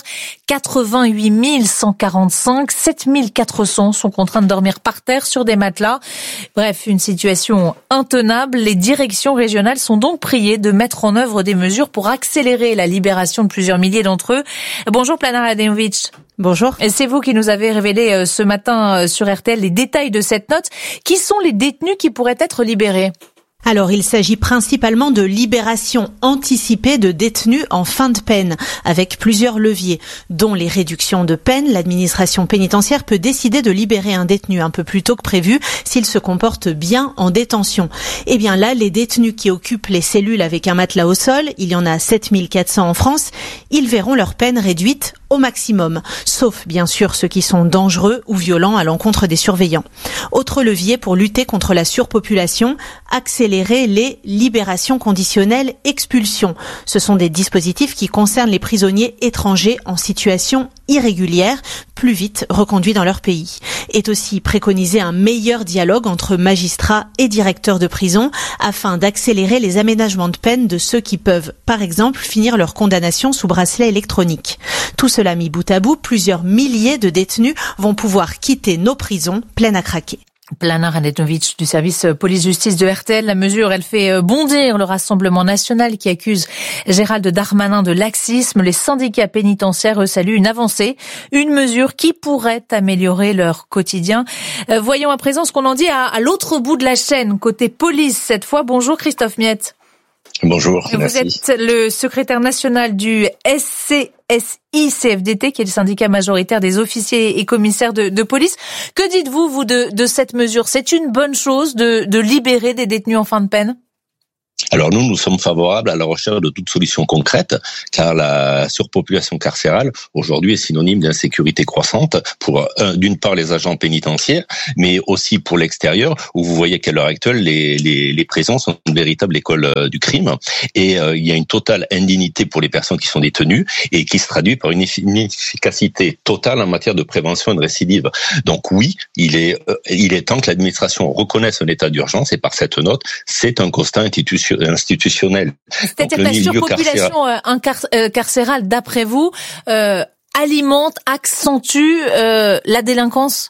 88 145, 7 400 sont contraints de dormir par terre sur des matelas. Bref, une situation intenable. Les directions régionales sont donc priées de mettre en œuvre des mesures pour accélérer la libération de plusieurs milliers d'entre eux. Bonjour Plana Rademovic. Bonjour. Et c'est vous qui nous avez révélé ce matin sur RTL les détails de cette note. Qui sont les détenus qui pourraient être libérés ? Alors, il s'agit principalement de libération anticipée de détenus en fin de peine, avec plusieurs leviers, dont les réductions de peine. L'administration pénitentiaire peut décider de libérer un détenu un peu plus tôt que prévu s'il se comporte bien en détention. Eh bien là, les détenus qui occupent les cellules avec un matelas au sol, il y en a 7400 en France, ils verront leur peine réduite au maximum, sauf bien sûr ceux qui sont dangereux ou violents à l'encontre des surveillants. Autre levier pour lutter contre la surpopulation, accélérer les libérations conditionnelles expulsions. Ce sont des dispositifs qui concernent les prisonniers étrangers en situation irrégulière, plus vite reconduits dans leur pays. Est aussi préconisé un meilleur dialogue entre magistrats et directeurs de prison afin d'accélérer les aménagements de peine de ceux qui peuvent, par exemple, finir leur condamnation sous bracelet électronique. Tout cela mis bout à bout, plusieurs milliers de détenus vont pouvoir quitter nos prisons pleines à craquer. Plana Radetovic du service police-justice de RTL. La mesure, elle fait bondir le Rassemblement national qui accuse Gérald Darmanin de laxisme. Les syndicats pénitentiaires, eux, saluent une avancée, une mesure qui pourrait améliorer leur quotidien. Voyons à présent ce qu'on en dit à l'autre bout de la chaîne, côté police cette fois. Bonjour Christophe Miette. Bonjour, vous merci. Êtes le secrétaire national du SCSI-CFDT, qui est le syndicat majoritaire des officiers et commissaires de police. Que dites-vous, vous, de cette mesure? C'est une bonne chose de libérer des détenus en fin de peine? Alors nous sommes favorables à la recherche de toute solution concrète, car la surpopulation carcérale aujourd'hui est synonyme d'insécurité croissante pour d'une part les agents pénitentiaires, mais aussi pour l'extérieur, où vous voyez qu'à l'heure actuelle les prisons sont une véritable école du crime, et il y a une totale indignité pour les personnes qui sont détenues et qui se traduit par une inefficacité totale en matière de prévention et de récidive. Donc oui, il est temps que l'administration reconnaisse un état d'urgence, et par cette note, c'est un constat institutionnel. C'est-à-dire que la surpopulation carcérale, d'après vous, alimente, accentue la délinquance?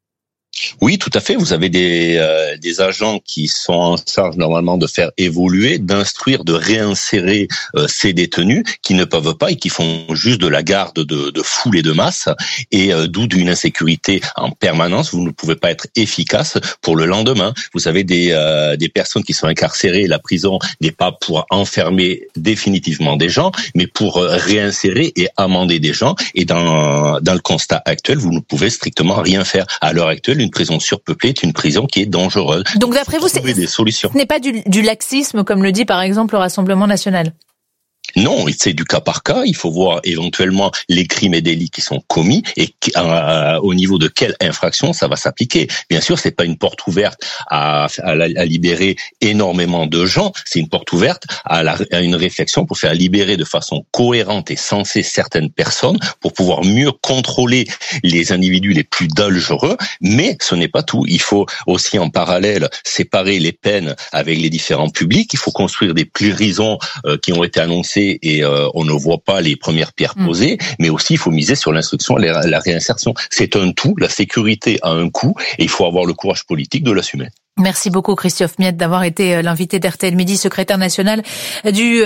Oui, tout à fait. Vous avez des agents qui sont en charge normalement de faire évoluer, d'instruire, de réinsérer ces détenus qui ne peuvent pas et qui font juste de la garde de foule et de masse, et d'où d'une insécurité en permanence. Vous ne pouvez pas être efficace pour le lendemain. Vous avez des personnes qui sont incarcérées. La prison n'est pas pour enfermer définitivement des gens, mais pour réinsérer et amender des gens. Et dans le constat actuel, vous ne pouvez strictement rien faire. À l'heure actuelle, une prison surpeuplée est une prison qui est dangereuse. Donc d'après vous, des solutions. Ce n'est pas du laxisme, comme le dit par exemple le Rassemblement national? Non, c'est du cas par cas. Il faut voir éventuellement les crimes et délits qui sont commis et au niveau de quelle infraction ça va s'appliquer. Bien sûr, c'est pas une porte ouverte à libérer énormément de gens. C'est une porte ouverte à une réflexion pour faire libérer de façon cohérente et sensée certaines personnes pour pouvoir mieux contrôler les individus les plus dangereux. Mais ce n'est pas tout. Il faut aussi en parallèle séparer les peines avec les différents publics. Il faut construire des prisons qui ont été annoncées et on ne voit pas les premières pierres posées, mais aussi il faut miser sur l'instruction et la réinsertion. C'est un tout, la sécurité a un coût et il faut avoir le courage politique de l'assumer. Merci beaucoup Christophe Miette d'avoir été l'invité d'RTL Midi, secrétaire national du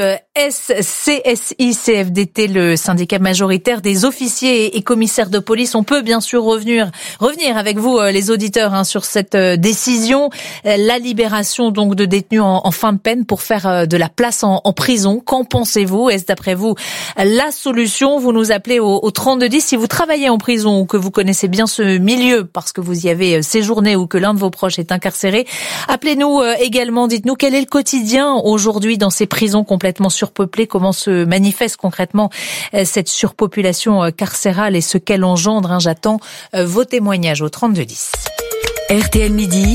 SCSI-CFDT, le syndicat majoritaire des officiers et commissaires de police. On peut bien sûr revenir avec vous les auditeurs sur cette décision, la libération donc de détenus en fin de peine pour faire de la place en prison. Qu'en pensez-vous? Est-ce d'après vous la solution? Vous nous appelez au 3210 si vous travaillez en prison ou que vous connaissez bien ce milieu parce que vous y avez séjourné ou que l'un de vos proches est incarcéré. Appelez-nous également, dites-nous quel est le quotidien aujourd'hui dans ces prisons complètement surpeuplées, comment se manifeste concrètement cette surpopulation carcérale et ce qu'elle engendre. J'attends vos témoignages au 3210. RTL Midi.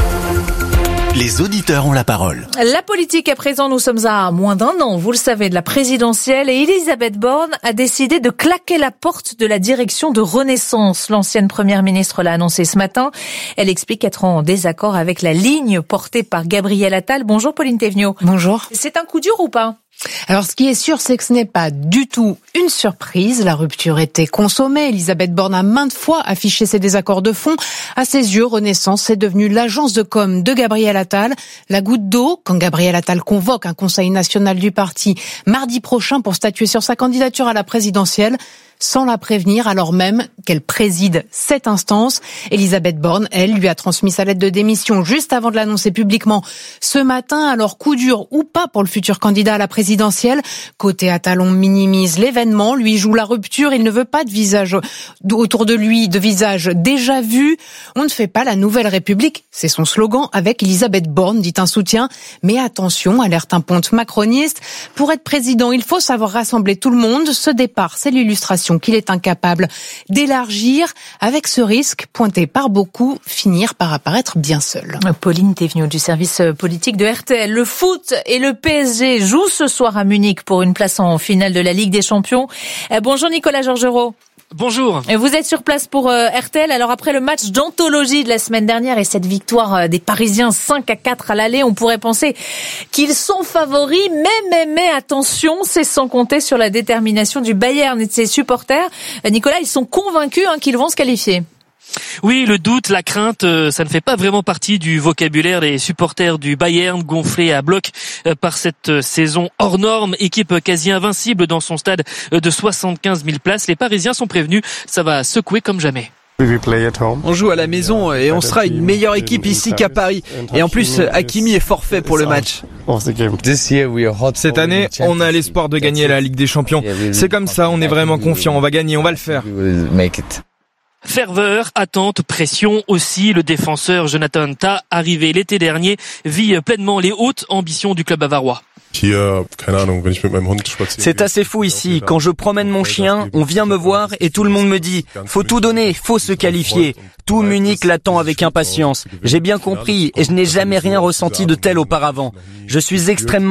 Les auditeurs ont la parole. La politique, à présent, nous sommes à moins d'un an, vous le savez, de la présidentielle, et Elisabeth Borne a décidé de claquer la porte de la direction de Renaissance. L'ancienne première ministre l'a annoncé ce matin. Elle explique être en désaccord avec la ligne portée par Gabriel Attal. Bonjour Pauline Thévenot. Bonjour. C'est un coup dur ou pas ? Alors, ce qui est sûr, c'est que ce n'est pas du tout une surprise. La rupture était consommée. Elisabeth Borne a maintes fois affiché ses désaccords de fond. À ses yeux, Renaissance est devenue l'agence de com de Gabriel Attal. La goutte d'eau, quand Gabriel Attal convoque un conseil national du parti mardi prochain pour statuer sur sa candidature à la présidentielle, sans la prévenir, alors même qu'elle préside cette instance. Elisabeth Borne, elle, lui a transmis sa lettre de démission juste avant de l'annoncer publiquement ce matin. Alors, coup dur ou pas pour le futur candidat à la présidentielle. Côté Attal, on minimise l'événement, lui joue la rupture. Il ne veut pas de visage autour de lui, de visage déjà vu. On ne fait pas la nouvelle République. C'est son slogan avec Elisabeth Borne, dit un soutien. Mais attention, alerte un ponte macroniste. Pour être président, il faut savoir rassembler tout le monde. Ce départ, c'est l'illustration compétition qu'il est incapable d'élargir, avec ce risque pointé par beaucoup, finir par apparaître bien seul. Pauline Thévenoud du service politique de RTL. Le foot et le PSG jouent ce soir à Munich pour une place en finale de la Ligue des Champions. Bonjour Nicolas Georgerot. Bonjour. Vous êtes sur place pour RTL. Alors après le match d'anthologie de la semaine dernière et cette victoire des Parisiens 5-4 à l'aller, on pourrait penser qu'ils sont favoris. Mais attention, c'est sans compter sur la détermination du Bayern et de ses supporters. Nicolas, ils sont convaincus qu'ils vont se qualifier. Oui, le doute, la crainte, ça ne fait pas vraiment partie du vocabulaire des supporters du Bayern, gonflés à bloc par cette saison hors norme, équipe quasi invincible dans son stade de 75 000 places. Les Parisiens sont prévenus, ça va secouer comme jamais. On joue à la maison et on sera une meilleure équipe ici qu'à Paris. Et en plus, Hakimi est forfait pour le match. Cette année, on a l'espoir de gagner la Ligue des Champions. C'est comme ça, on est vraiment confiant, on va gagner, on va le faire. Ferveur, attente, pression aussi. Le défenseur Jonathan Tah, arrivé l'été dernier, vit pleinement les hautes ambitions du club bavarois. C'est assez fou ici. Quand je promène mon chien, on vient me voir et tout le monde me dit « Faut tout donner, faut se qualifier ». Tout Munich l'attend avec impatience. J'ai bien compris et je n'ai jamais rien ressenti de tel auparavant. Je suis extrêmement